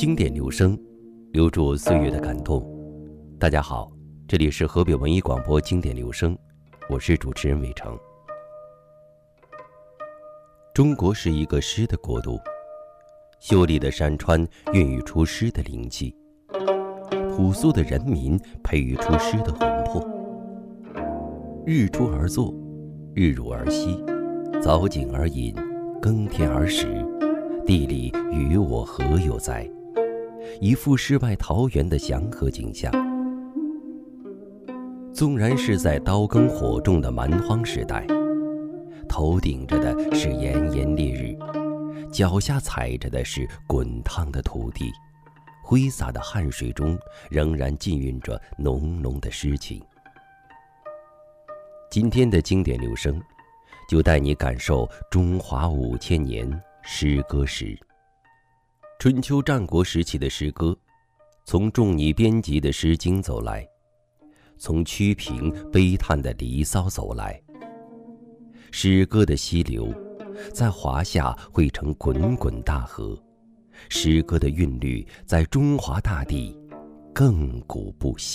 经典留声，留住岁月的感动。大家好，这里是河北文艺广播经典留声，我是主持人伟成。中国是一个诗的国度，秀丽的山川孕育出诗的灵气，朴素的人民培育出诗的魂魄。日出而作，日入而息，早景而饮，耕田而食，地里与我何有哉？一副世外桃源的祥和景象。纵然是在刀耕火种的蛮荒时代，头顶着的是炎炎烈日，脚下踩着的是滚烫的土地，挥洒的汗水中仍然浸润着浓浓的诗情。今天的经典留声，就带你感受中华5000年诗歌史。春秋战国时期的诗歌，从仲尼编辑的《诗经》走来，从屈平悲叹的《离骚》走来。诗歌的溪流在华夏汇成滚滚大河，诗歌的韵律在中华大地亘古不息。